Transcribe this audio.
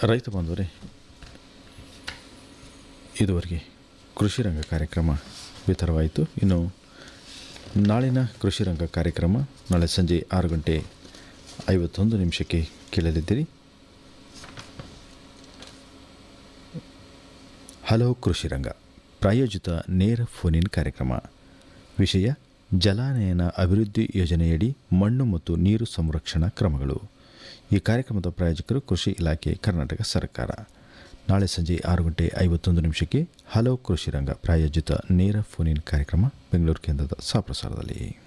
ರೈತ ಬಾಂಧವರೇ, ಇದುವರೆಗೆ ಕೃಷಿ ರಂಗ ಕಾರ್ಯಕ್ರಮ ಬಿತ್ತರವಾಯಿತು. ಇನ್ನು ನಾಳಿನ ಕೃಷಿ ರಂಗ ಕಾರ್ಯಕ್ರಮ ನಾಳೆ ಸಂಜೆ 6:51 ಕೇಳಲಿದ್ದೀರಿ. ಹಲೋ ಕೃಷಿ ರಂಗ ಪ್ರಾಯೋಜಿತ ನೇರ ಫೋನ್ ಕಾರ್ಯಕ್ರಮ. ವಿಷಯ ಜಲಾನಯನ ಅಭಿವೃದ್ಧಿ ಯೋಜನೆಯಡಿ ಮಣ್ಣು ಮತ್ತು ನೀರು ಸಂರಕ್ಷಣಾ ಕ್ರಮಗಳು. ಈ ಕಾರ್ಯಕ್ರಮದ ಪ್ರಾಯೋಜಕರು ಕೃಷಿ ಇಲಾಖೆ, ಕರ್ನಾಟಕ ಸರ್ಕಾರ. ನಾಳೆ ಸಂಜೆ 6:51 ಹಲೋ ಕೃಷಿ ರಂಗ ಪ್ರಾಯೋಜಿತ ನೇರ ಫೋನ್ ಕಾರ್ಯಕ್ರಮ ಬೆಂಗಳೂರು ಕೇಂದ್ರದ ಸಾಪ್ರಸಾರದಲ್ಲಿ.